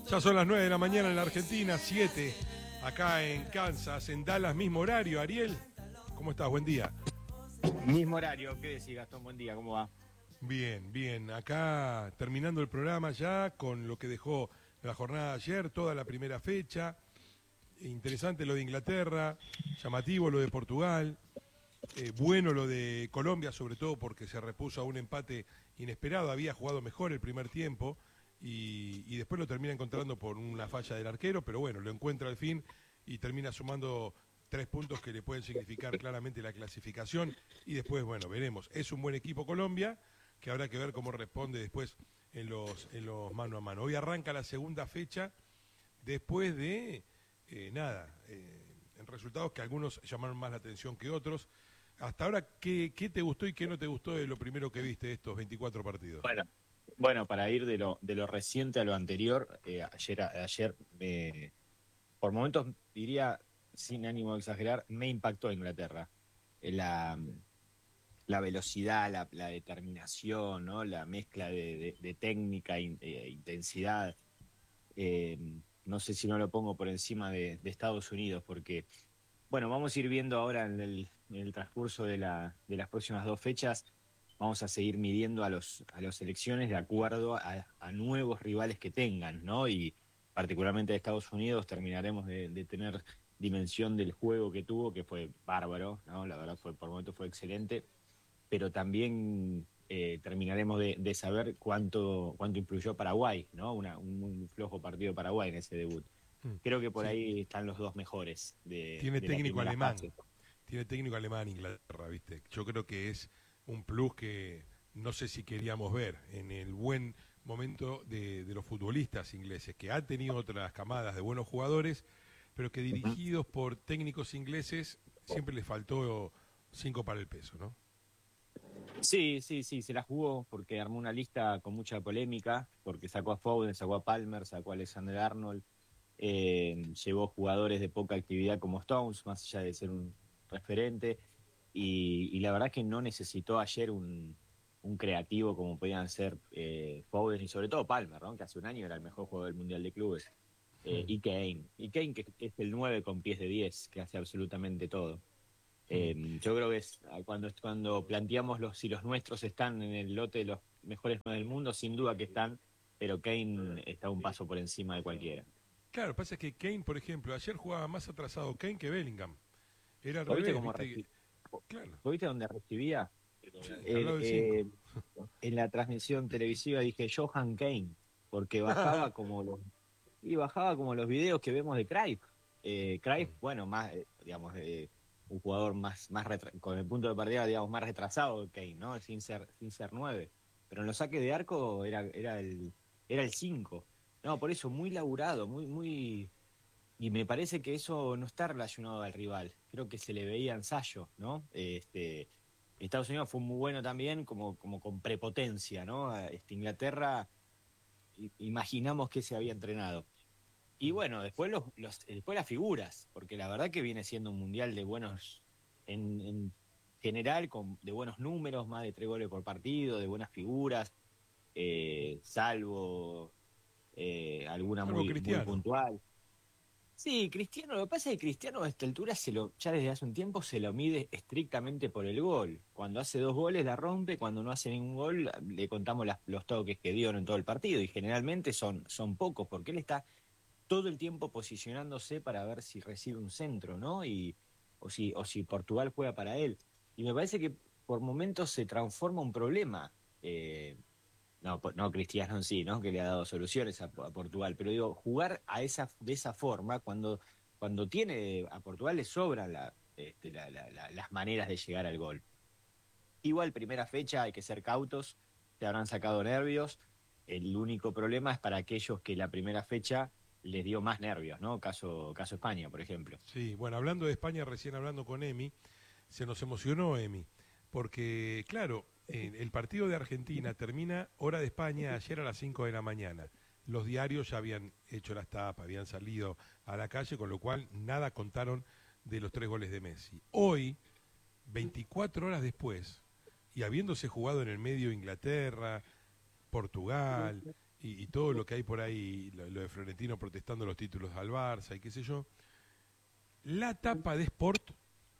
Ya son las 9 de la mañana en la Argentina, 7 acá en Kansas, en Dallas, mismo horario. Ariel, ¿cómo estás? Buen día. Mismo horario, ¿qué decís, Gastón? Buen día, ¿cómo va? Bien, bien. Acá terminando el programa ya con lo que dejó la jornada de ayer, toda la primera fecha. Interesante lo de Inglaterra, llamativo lo de Portugal, bueno lo de Colombia, sobre todo porque se repuso a un empate inesperado. Había jugado mejor el primer tiempo y después lo termina encontrando por una falla del arquero, pero bueno, lo encuentra al fin y termina sumando 3 puntos que le pueden significar claramente la clasificación. Y después, bueno, veremos. Es un buen equipo Colombia, que habrá que ver cómo responde después en los mano a mano. Hoy arranca la segunda fecha después de, en resultados que algunos llamaron más la atención que otros. Hasta ahora, ¿qué te gustó y qué no te gustó de lo primero que viste de estos 24 partidos? Bueno, bueno, para ir de lo reciente a lo anterior, ayer por momentos diría, sin ánimo de exagerar, me impactó Inglaterra. La velocidad, la determinación, ¿no? La mezcla de técnica e intensidad. Eh, no sé si no lo pongo por encima de Estados Unidos, porque bueno, vamos a ir viendo ahora en el transcurso de las próximas dos fechas, vamos a seguir midiendo a las selecciones de acuerdo a nuevos rivales que tengan, ¿no? Y particularmente de Estados Unidos terminaremos de tener dimensión del juego que tuvo, que fue bárbaro, ¿no? La verdad por momentos fue excelente, pero también terminaremos de saber cuánto influyó Paraguay, ¿no? Un muy flojo partido de Paraguay en ese debut. Mm, Creo que por sí, ahí están los dos mejores de, tiene de la técnico primera alemán, fase. tiene técnico alemán Inglaterra, ¿viste? Yo creo que es un plus que no sé si queríamos ver en el buen momento de los futbolistas ingleses, que han tenido otras camadas de buenos jugadores, pero que Ujú. dirigidos por técnicos ingleses siempre les faltó 5 para el peso, ¿no? Sí, sí, sí, se la jugó porque armó una lista con mucha polémica, porque sacó a Foden, sacó a Palmer, sacó a Alexander Arnold, llevó jugadores de poca actividad como Stones, más allá de ser un referente, y la verdad que no necesitó ayer un creativo como podían ser Foden y sobre todo Palmer, ¿no? Que hace un año era el mejor jugador del Mundial de Clubes, Mm, y Kane que es el 9 con pies de 10 que hace absolutamente todo. mm. Yo creo que es cuando planteamos si los nuestros están en el lote de los mejores nueve del mundo, sin duda que están, pero Kane está un paso por encima de cualquiera. Claro, pasa que Kane, por ejemplo, ayer jugaba más atrasado Kane que Bellingham. Era al ¿Lo viste revés, cómo ¿viste? Claro, ¿Lo viste dónde recibía? sí, al Eh, lado del 5. eh, en la transmisión televisiva dije Johan Kane, porque bajaba como los videos que vemos de Cruyff. Cruyff, bueno, más, digamos, un jugador con el punto de partida, digamos, más retrasado que Kane, ¿no? Sin ser nueve. Pero en los saques de arco era el 5. No, por eso, muy laburado, muy, muy. Y me parece que eso no está relacionado al rival. Creo que se le veía ensayo, ¿no? Estados Unidos fue muy bueno también, como con prepotencia, ¿no? Inglaterra, imaginamos que se había entrenado. Y bueno, después las figuras, porque la verdad que viene siendo un mundial de buenos, en general, de buenos números, más de 3 goles por partido, de buenas figuras, salvo alguna Salvo muy, muy Cristiano. puntual. Sí, Cristiano, lo que pasa es que Cristiano a esta altura ya desde hace un tiempo se lo mide estrictamente por el gol. Cuando hace 2 goles la rompe, cuando no hace ningún gol le contamos los toques que dio en todo el partido y generalmente son pocos porque él está todo el tiempo posicionándose para ver si recibe un centro, ¿no? O si Portugal juega para él. Y me parece que por momentos se transforma un problema. No Cristiano en sí, ¿no? Que le ha dado soluciones a Portugal, pero digo, jugar de esa forma, cuando tiene a Portugal le sobran las maneras de llegar al gol. Igual, primera fecha, hay que ser cautos, te habrán sacado nervios. El único problema es para aquellos que la primera fecha les dio más nervios, ¿no? Caso España, por ejemplo. Sí, bueno, hablando de España, recién hablando con Emi, se nos emocionó Emi, porque claro, el partido de Argentina termina hora de España ayer a las 5 de la mañana. Los diarios ya habían hecho las tapas, habían salido a la calle, con lo cual nada contaron de los 3 goles de Messi. Hoy, 24 horas después, y habiéndose jugado en el medio Inglaterra, Portugal y todo lo que hay por ahí, lo de Florentino protestando los títulos al Barça y qué sé yo, la tapa de Sport,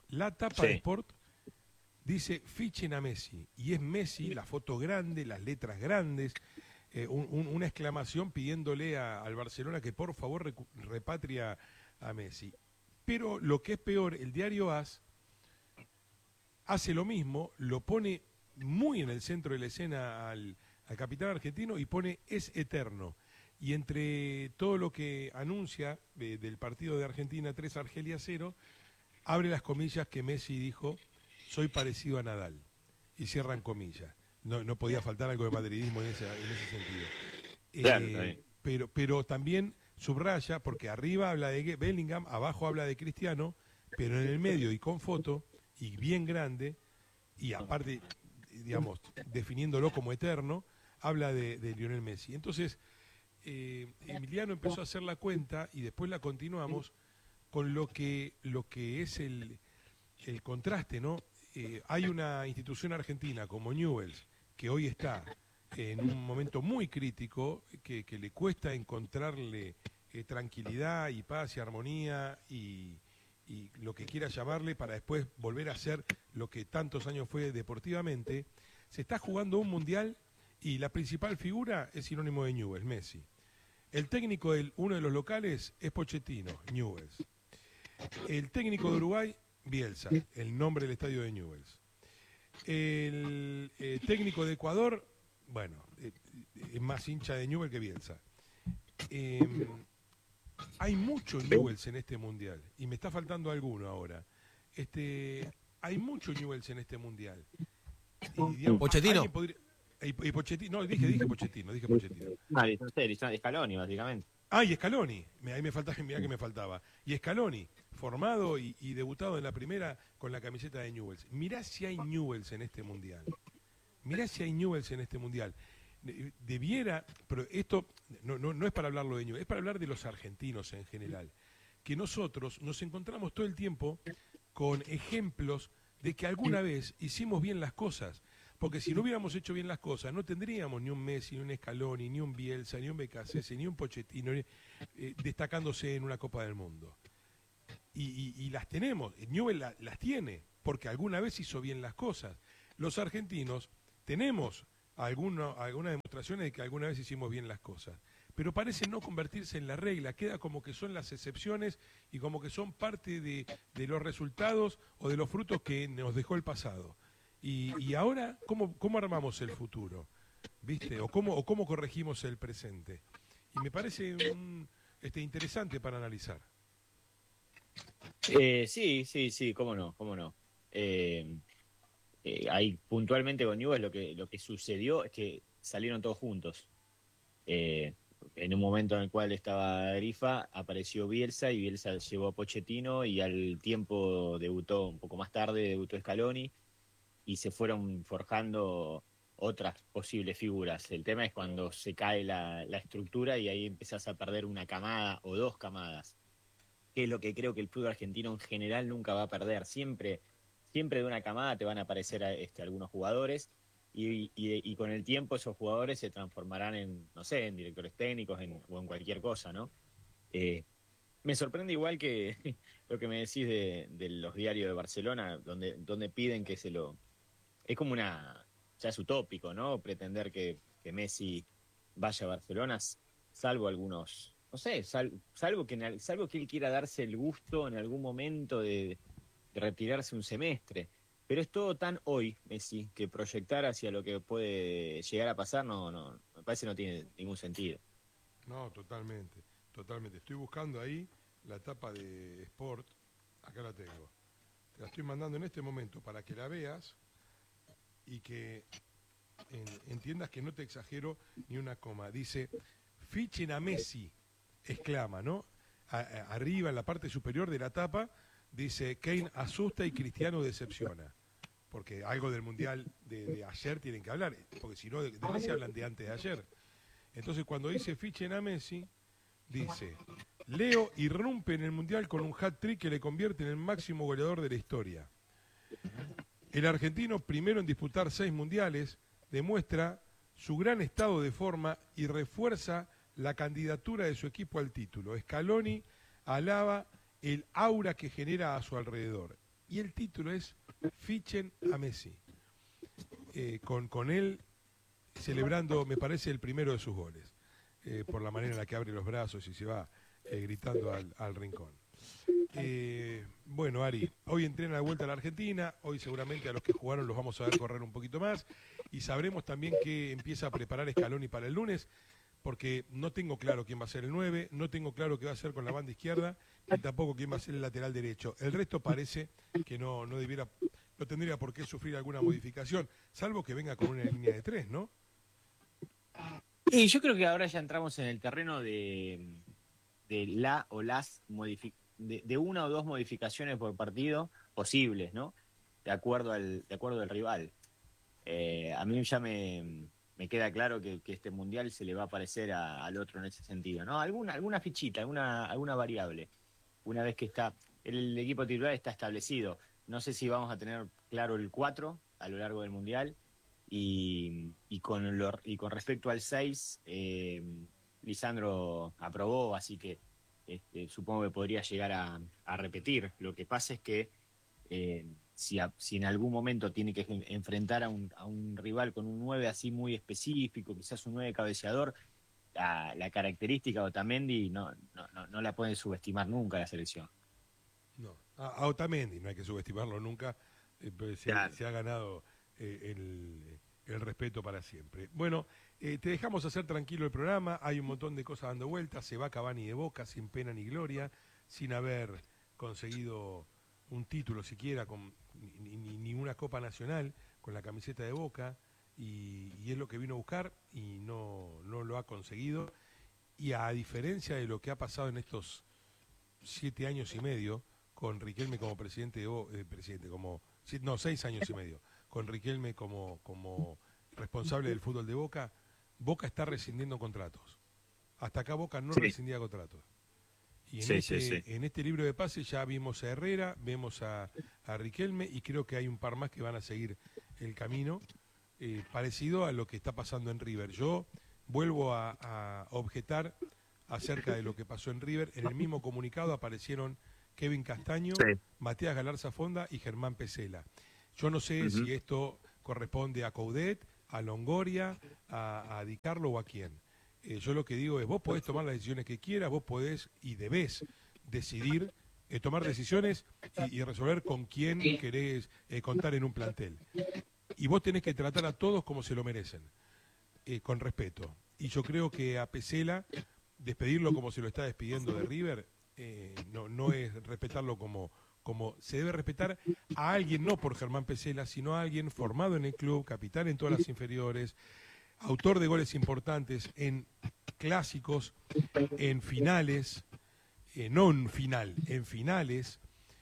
dice fichen a Messi, y es Messi, la foto grande, las letras grandes, una exclamación pidiéndole al Barcelona que por favor repatria a Messi. Pero lo que es peor, el diario AS hace lo mismo, lo pone muy en el centro de la escena al capitán argentino y pone es eterno. Y entre todo lo que anuncia del partido de Argentina 3 Argelia 0, abre las comillas que Messi dijo, soy parecido a Nadal. Y cierran comillas. No podía faltar algo de madridismo en ese sentido. Claro, pero también subraya, porque arriba habla de Bellingham, abajo habla de Cristiano, pero en el medio y con foto, y bien grande, y aparte, digamos, definiéndolo como eterno, habla de Lionel Messi. Entonces, Emiliano empezó a hacer la cuenta y después la continuamos con lo que es el contraste, ¿no? Hay una institución argentina como Newell's, que hoy está en un momento muy crítico, que le cuesta encontrarle tranquilidad y paz y armonía y lo que quiera llamarle para después volver a ser lo que tantos años fue deportivamente. Se está jugando un mundial y la principal figura es sinónimo de Newell's, Messi. El técnico de uno de los locales es Pochettino, Newell's. El técnico de Uruguay, Bielsa, el nombre del estadio de Newell's. El técnico de Ecuador, bueno, es más hincha de Newell's que Bielsa. Hay mucho Newell's en este mundial, y me está faltando alguno ahora. Hay mucho Newell's en este mundial. Y, digamos, Pochettino. Y Pochettino, no, dije Pochettino. no sé, Scaloni, básicamente. Y Scaloni, ahí me faltaba, mirá que me faltaba. Y Scaloni, formado y debutado en la primera con la camiseta de Newell's. Mirá si hay Newell's en este mundial. Debiera, pero esto no es para hablarlo de Newell's, es para hablar de los argentinos en general. Que nosotros nos encontramos todo el tiempo con ejemplos de que alguna vez hicimos bien las cosas. Porque si no hubiéramos hecho bien las cosas, no tendríamos ni un Messi, ni un Scaloni, ni un Bielsa, ni un Becasese, ni un Pochettino destacándose en una Copa del Mundo. Y las tenemos, Newell's las tiene, porque alguna vez hizo bien las cosas. Los argentinos tenemos algunas demostraciones de que alguna vez hicimos bien las cosas, pero parece no convertirse en la regla, queda como que son las excepciones y como que son parte de los resultados o de los frutos que nos dejó el pasado. Y ahora, ¿cómo armamos el futuro? ¿Viste? ¿O cómo corregimos el presente? Y me parece interesante para analizar. Sí, cómo no. Ahí puntualmente con Newell's lo que sucedió es que salieron todos juntos. En un momento en el cual estaba Grifa, apareció Bielsa y Bielsa llevó a Pochettino y al tiempo debutó, un poco más tarde, debutó Scaloni y se fueron forjando otras posibles figuras. El tema es cuando se cae la estructura y ahí empezás a perder una camada o dos camadas, que es lo que creo que el fútbol argentino en general nunca va a perder. Siempre de una camada te van a aparecer algunos jugadores y con el tiempo esos jugadores se transformarán en, no sé, en directores técnicos o en cualquier cosa, ¿no? Me sorprende igual que lo que me decís de los diarios de Barcelona, donde piden que se lo... Es como ya es utópico, ¿no? Pretender que Messi vaya a Barcelona, salvo algunos, no sé, salvo que él quiera darse el gusto en algún momento de retirarse un semestre. Pero es todo tan hoy, Messi, que proyectar hacia lo que puede llegar a pasar no me parece no tiene ningún sentido. No, totalmente. Estoy buscando ahí la tapa de Sport, acá la tengo. Te la estoy mandando en este momento para que la veas y que entiendas que no te exagero ni una coma. Dice, fichen a Messi, exclama, ¿no? Arriba, en la parte superior de la tapa, dice, Kane asusta y Cristiano decepciona. Porque algo del Mundial de ayer tienen que hablar, porque si no, de Messi hablan de antes de ayer. Entonces, cuando dice fichen a Messi, dice, Leo irrumpe en el Mundial con un hat-trick que le convierte en el máximo goleador de la historia. El argentino, primero en disputar 6 mundiales, demuestra su gran estado de forma y refuerza la candidatura de su equipo al título. Scaloni alaba el aura que genera a su alrededor. Y el título es Fichen a Messi. Con él celebrando, me parece, el primero de sus goles. Por la manera en la que abre los brazos y se va gritando al rincón. Bueno, Ari, hoy entrena de vuelta a la Argentina, hoy seguramente a los que jugaron los vamos a ver correr un poquito más y sabremos también qué empieza a preparar Scaloni para el lunes, porque no tengo claro quién va a ser el 9, no tengo claro qué va a hacer con la banda izquierda, ni tampoco quién va a ser el lateral derecho. El resto parece que no tendría por qué sufrir alguna modificación, salvo que venga con una línea de 3, ¿no? Y yo creo que ahora ya entramos en el terreno de la o las de una o dos modificaciones por partido posibles, ¿no? De acuerdo al rival. A mí ya me queda claro que este mundial se le va a parecer al otro en ese sentido, ¿no? Alguna fichita, alguna variable. Una vez que el equipo titular está establecido. No sé si vamos a tener claro el 4 a lo largo del mundial. Y con respecto al 6, Lisandro aprobó, así que supongo que podría llegar a repetir. Lo que pasa es que si en algún momento tiene que enfrentar a un rival con un 9 así muy específico, quizás un 9 cabeceador, la característica de Otamendi no la pueden subestimar nunca la selección. No, a Otamendi no hay que subestimarlo nunca, pues Claro. se ha ganado el respeto para siempre. Bueno, te dejamos hacer tranquilo el programa, hay un montón de cosas dando vueltas, se va Cavani de Boca sin pena ni gloria, sin haber conseguido un título siquiera, ni una Copa Nacional con la camiseta de Boca, y es lo que vino a buscar y no lo ha conseguido. Y a diferencia de lo que ha pasado en estos 7 años y medio, con Riquelme como presidente como, no, 6 años y medio, con Riquelme como responsable del fútbol de Boca, Boca está rescindiendo contratos. Hasta acá Boca no Sí, rescindía contratos. Y en sí, sí, sí. este libro de pases ya vimos a Herrera, vemos a Riquelme y creo que hay un par más que van a seguir el camino, parecido a lo que está pasando en River. Yo vuelvo a objetar acerca de lo que pasó en River. En el mismo comunicado aparecieron Kevin Castaño, Sí. Matías Galarza Fonda y Germán Pesela. Yo no sé Ujú. si esto corresponde a Coudet, a Longoria, a Di Carlo o a quién. Yo lo que digo es, vos podés tomar las decisiones que quieras, vos podés y debés decidir, tomar decisiones y resolver con quién querés contar en un plantel. Y vos tenés que tratar a todos como se lo merecen, con respeto. Y yo creo que a Pesela, despedirlo como se lo está despidiendo de River, no es respetarlo como se debe respetar a alguien, no por Germán Pesela, sino a alguien formado en el club, capitán en todas las inferiores, autor de goles importantes en clásicos, en finales, no en final, en finales,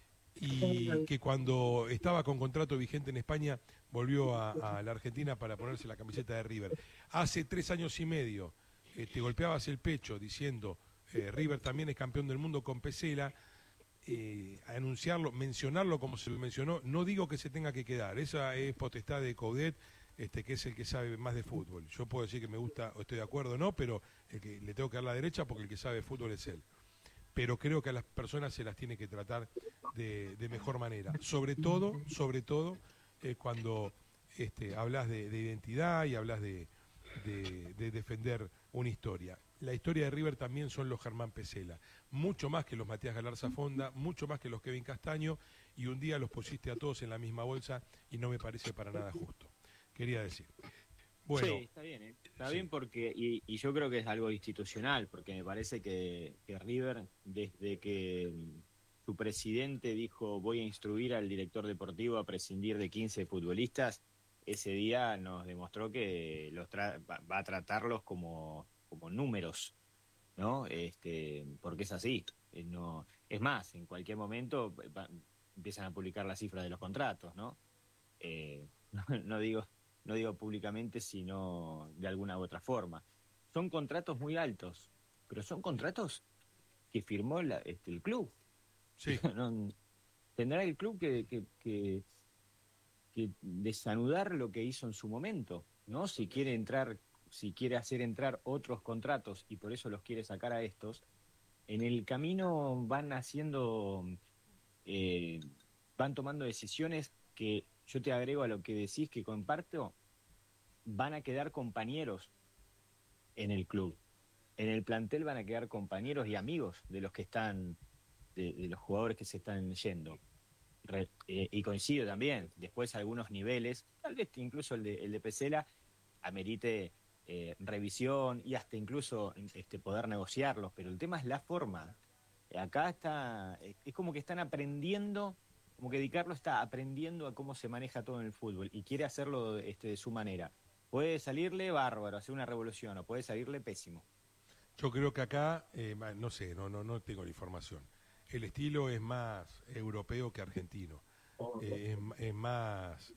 y que cuando estaba con contrato vigente en España volvió a la Argentina para ponerse la camiseta de River. Hace 3 años y medio te golpeabas el pecho diciendo River también es campeón del mundo con Pesela, anunciarlo, mencionarlo como se lo mencionó, no digo que se tenga que quedar, esa es potestad de Coudet, que es el que sabe más de fútbol. Yo puedo decir que me gusta o estoy de acuerdo o no, pero el que le tengo que dar la derecha porque el que sabe de fútbol es él. Pero creo que a las personas se las tiene que tratar de mejor manera. Sobre todo, cuando hablas de identidad y hablas de defender una historia. La historia de River también son los Germán Pesela, mucho más que los Matías Galarza Fonda, mucho más que los Kevin Castaño, y un día los pusiste a todos en la misma bolsa y no me parece para nada justo. Quería decir. Sí, Bueno, está bien, ¿eh? Está sí, bien porque, y yo creo que es algo institucional, porque me parece que River, desde que su presidente dijo voy a instruir al director deportivo a prescindir de 15 futbolistas, ese día nos demostró que va a tratarlos como números, ¿no? Porque es así. No, es más, en cualquier momento empiezan a publicar las cifras de los contratos, ¿no? No digo, no digo públicamente, sino de alguna u otra forma. Son contratos muy altos, pero son contratos que firmó el club. sí, No, tendrá el club que desanudar lo que hizo en su momento, ¿no? Si quiere entrar si quiere hacer entrar otros contratos y por eso los quiere sacar a estos, en el camino van tomando decisiones que yo te agrego a lo que decís, que comparto, van a quedar compañeros en el club. En el plantel van a quedar compañeros y amigos de los que están, de los jugadores que se están yendo. Y coincido también, después algunos niveles, tal vez incluso el de Pesela, amerite revisión y hasta incluso poder negociarlos, pero el tema es la forma. Acá es como que están aprendiendo, como que Di Carlo está aprendiendo a cómo se maneja todo en el fútbol y quiere hacerlo de su manera. Puede salirle bárbaro, hacer una revolución, o puede salirle pésimo. Yo creo que acá, no sé, no tengo la información. El estilo es más europeo que argentino. Es más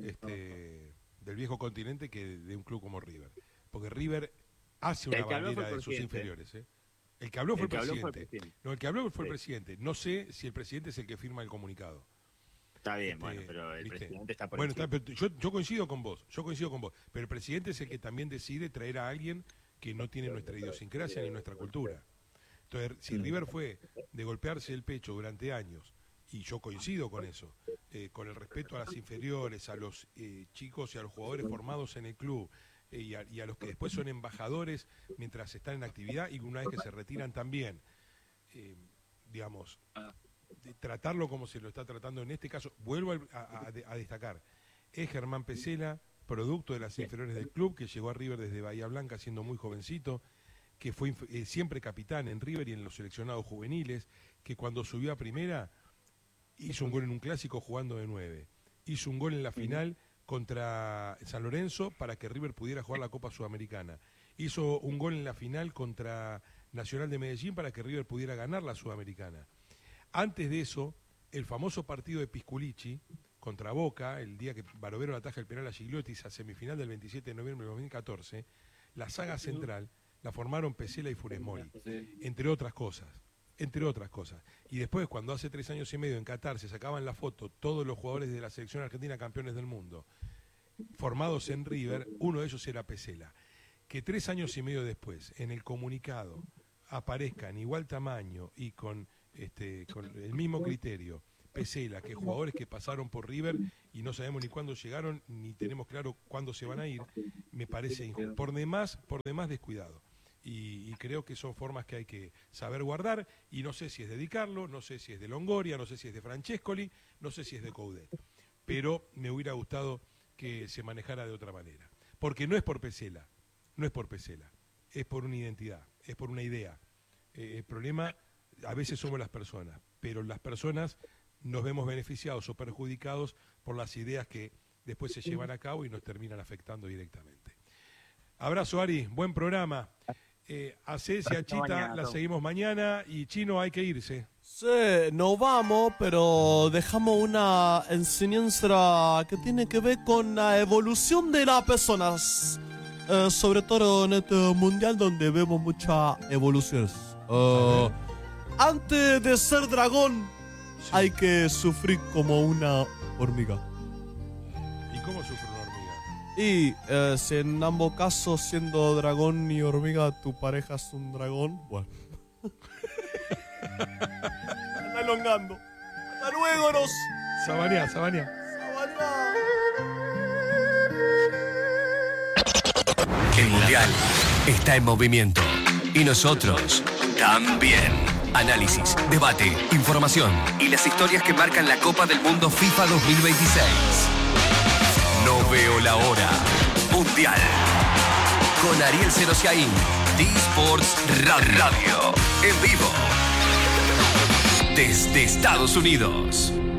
del viejo continente que de un club como River. Porque River hace una bandera de sus inferiores. El que habló fue el presidente. No, el que habló fue el presidente. No sé si el presidente es el que firma el comunicado. Está bien, bueno, pero el presidente está por encima. Pero yo coincido con vos, pero el presidente es el que también decide traer a alguien que no tiene nuestra idiosincrasia ni nuestra cultura. Entonces, si River fue de golpearse el pecho durante años, y yo coincido con eso, con el respeto a las inferiores, a los chicos y a los jugadores formados en el club, y a los que después son embajadores mientras están en actividad y una vez que se retiran también, digamos, tratarlo como se lo está tratando en este caso. Vuelvo a destacar, es Germán Pesela, producto de las inferiores del club, que llegó a River desde Bahía Blanca siendo muy jovencito, que fue siempre capitán en River y en los seleccionados juveniles, que cuando subió a primera hizo un gol en un clásico jugando de 9, hizo un gol en la final contra San Lorenzo para que River pudiera jugar la Copa Sudamericana, hizo un gol en la final contra Nacional de Medellín para que River pudiera ganar la Sudamericana. Antes de eso, el famoso partido de Pisculichi contra Boca, el día que Barovero le ataja el penal a Gigliotti, a semifinal del 27 de noviembre de 2014, la saga central la formaron Pesela y Funes Mori, entre otras cosas. Y después, cuando hace 3 años y medio en Qatar se sacaban la foto todos los jugadores de la selección argentina campeones del mundo, formados en River, uno de ellos era Pesela. Que 3 años y medio después, en el comunicado, aparezca en igual tamaño y con el mismo criterio Pesela, que jugadores que pasaron por River y no sabemos ni cuándo llegaron, ni tenemos claro cuándo se van a ir, me parece injusto, por demás descuidado. Y creo que son formas que hay que saber guardar, y no sé si es de Di Carlo, no sé si es de Longoria, no sé si es de Francescoli, no sé si es de Coudet, pero me hubiera gustado que se manejara de otra manera, porque no es por Pesela, es por una identidad, es por una idea. El problema a veces somos las personas, pero las personas nos vemos beneficiados o perjudicados por las ideas que después se llevan a cabo y nos terminan afectando directamente. Abrazo, Ari, buen programa. A Ceci, a Chita la seguimos mañana, y Chino hay que irse. Sí, nos vamos, pero dejamos una enseñanza que tiene que ver con la evolución de las personas, sobre todo en este mundial donde vemos muchas evoluciones. Antes de ser dragón, sí, hay que sufrir como una hormiga. ¿Y cómo sufre una hormiga? Y si en ambos casos, siendo dragón y hormiga, tu pareja es un dragón, bueno. Anda elongando. Hasta luego, nos. Sabañá. El mundial está en movimiento. Y nosotros también. Análisis, debate, información y las historias que marcan la Copa del Mundo FIFA 2026. No veo la hora. Mundial. Con Ariel Serosiaín, D-Sports Radio. En vivo. Desde Estados Unidos.